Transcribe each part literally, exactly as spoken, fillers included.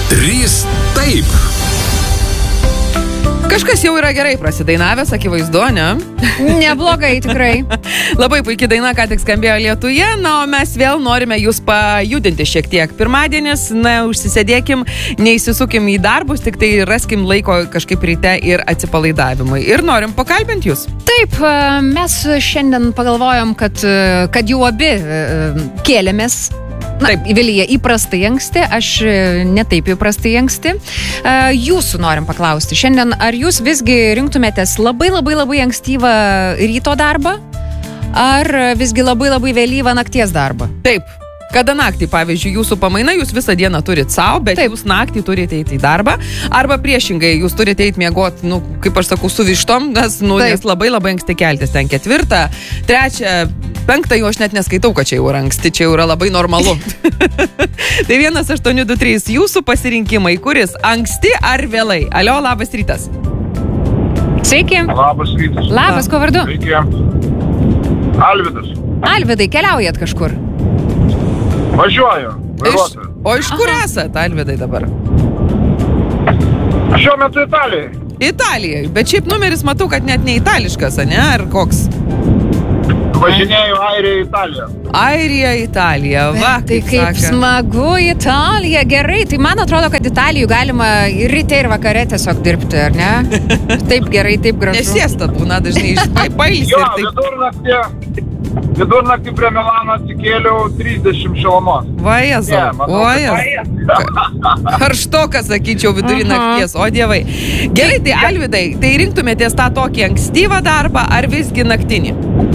Trys taip. Kažkas jau yra gerai prasidainavęs, akivaizdu, ne? Neblogai, tikrai. Labai puikiai daina, ką tik skambėjo Lietuje, na, o mes vėl norime jūs pajudinti šiek tiek. Pirmadienis, na, užsisėdėkim, neįsisukim į darbus, tik tai raskim laiko kažkaip ryte ir atsipalaidavimui. Ir norim pakalbinti jūs. Taip, mes šiandien pagalvojom, kad, kad jau abi kėlėmės. Na, taip, Vilija įprastai anksti, aš ne taip įprastai anksti. Jūsų norim paklausti. Šiandien, ar jūs visgi rinktumėtės labai labai labai ankstyvą ryto darbą, ar visgi labai labai vėlyvą nakties darbą? Taip. Kada naktį, pavyzdžiui, jūsų pamaina, jūs visą dieną turit savo, bet Taip. Jūs naktį turite eiti į darbą, arba priešingai, jūs turite eiti miegoti, nu, kaip aš sakau, su vištom, nes, nu, nes labai labai anksti keltis, ten ketvirtą, trečią, penktą, jau aš net neskaitau, kad čia jau yra anksti, čia jau yra labai normalu. Tai vienas aštuoni du trys, jūsų pasirinkimai, kuris anksti ar vėlai? Alio, labas rytas. Sveiki. Labas rytas. Labas, ko vardu? Sveiki. Alvydas. Alvydai, keliaujat kažkur? Važiuoju. Iš, o iš kur esat, Alvydai, dabar? Šiuo metu Italijai. Italijai, bet šiaip numeris matau, kad net ne itališkas, ne? Ar koks? Važinėju Airiją, Italiją. Airija, Italija, va. Tai kaip, kaip smagu, Italija, gerai. Tai man atrodo, kad Italijų galima ir ryte ir vakare tiesiog dirbti, ar ne? Taip gerai, taip gražu. Nesiesta būna dažnai pailsi. Jo, vidurnaktį, vidurnaktį prie Milano atsikėliau trisdešimt šilumos. Va, Jėzau, o Jėzau. Karštokas, sakyčiau, vidurį nakties, o dievai. Gerai, tai Alvydai, tai rinktumėtės tą tokį ankstyvą darbą ar visgi naktinį?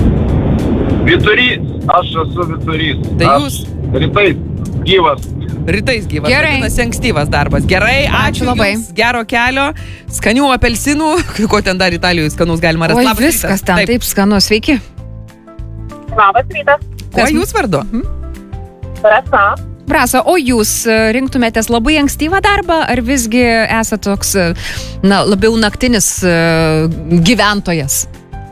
Vyturys, aš esu vyturys. Tai jūs? Rytais gyvas. Rytais gyvas, Gerai. vadinasi ankstyvas darbas. Gerai, ačiū, ačiū labai. Jums, gero kelio, skanių apelsinų, ko ten dar Italijoje skanus galima rasti. Oi, Labas viskas rytas. ten taip, taip skanu, sveiki. Labas rytas. Kuo jūs vardu? Rasa. Rasa, o jūs rinktumėtės labai ankstyvą darbą, ar visgi esate toks, na, labiau naktinis gyventojas?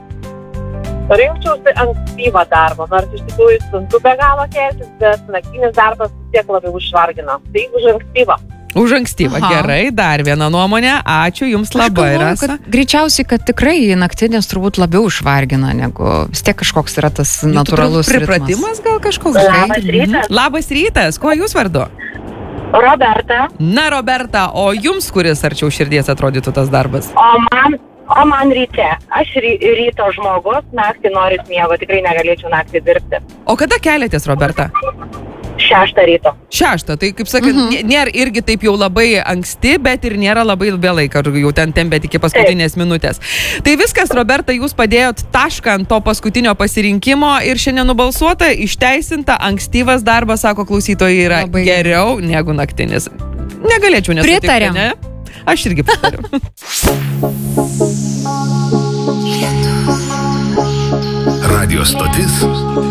Rinkčiausi ankstyvą darbą, nors iš tikrųjų sunku be galo keltis, bet naktinis darbas tiek labiau užvargina. Tai už ankstyvą. Už ankstyvą, gerai, dar viena nuomonė, ačiū jums labai, Rasa. Kad greičiausiai, kad tikrai naktinis turbūt labiau užvargina, negu vis tiek kažkoks yra tas natūralus pripratimas gal kažkoks. Labas rytas. Labas rytas, kuo jūs vardu? Roberta. Na, Roberta, o jums kuris arčiau širdies atrodytų tas darbas? O man, o man ryte. Aš ry, ryto žmogus, naktį noris miego, tikrai negalėčiau naktį dirbti. O kada keliatės, Roberta? Šeštą ryto. Šeštą, tai kaip sakant, mhm. nėra irgi taip jau labai anksti, bet ir nėra labai vėlai, kad jau ten tempėt iki paskutinės taip. Minutės. Tai viskas, Roberta, jūs padėjot tašką ant to paskutinio pasirinkimo ir šiandien nubalsuota, išteisinta, ankstyvas darbas, sako klausytojai, yra labai geriau negu naktinis. Negalėčiau nesutikti, Pritariam. Ne? Aš irgi pritariu. Radio stotis